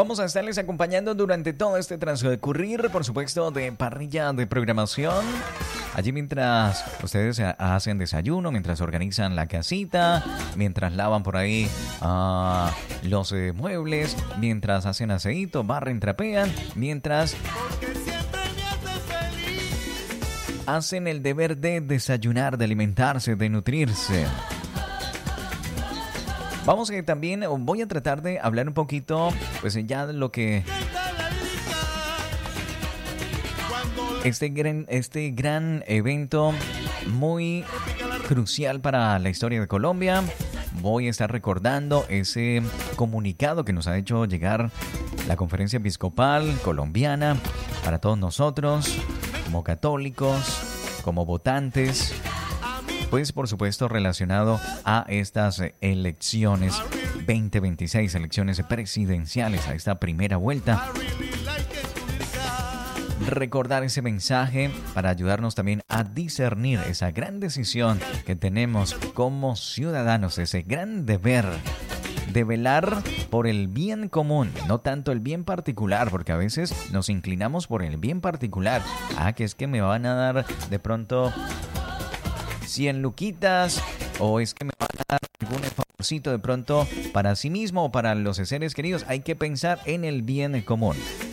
Vamos a estarles acompañando durante todo este transcurrir, por supuesto, de parrilla de programación. Allí mientras ustedes hacen desayuno, mientras organizan la casita, mientras lavan por ahí los muebles, mientras hacen aseíto, barren, trapean, mientras hacen el deber de desayunar, de alimentarse, de nutrirse. Vamos que también voy a tratar de hablar un poquito, pues ya de lo que este gran evento muy crucial para la historia de Colombia. Voy a estar recordando ese comunicado que nos ha hecho llegar la Conferencia Episcopal Colombiana para todos nosotros, como católicos, como votantes, pues por supuesto relacionado a estas elecciones 2026, elecciones presidenciales, a esta primera vuelta. Recordar ese mensaje para ayudarnos también a discernir esa gran decisión que tenemos como ciudadanos, ese gran deber de velar por el bien común, no tanto el bien particular, porque a veces nos inclinamos por el bien particular. Que es que me van a dar de pronto 100 luquitas, o es que me van a dar algún favorcito de pronto para sí mismo o para los seres queridos. Hay que pensar en el bien común.